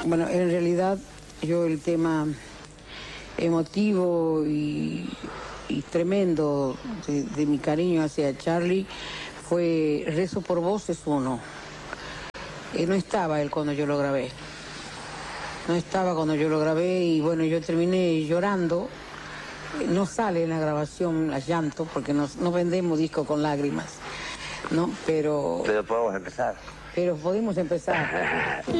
Bueno, en realidad yo el tema emotivo y tremendo de mi cariño hacia Charly fue Rezo por Vos es uno. No estaba él cuando yo lo grabé. No estaba cuando yo lo grabé y bueno, yo terminé llorando. No sale en la grabación las llanto porque no vendemos discos con lágrimas, ¿no? Pero podemos empezar. Pero podemos empezar.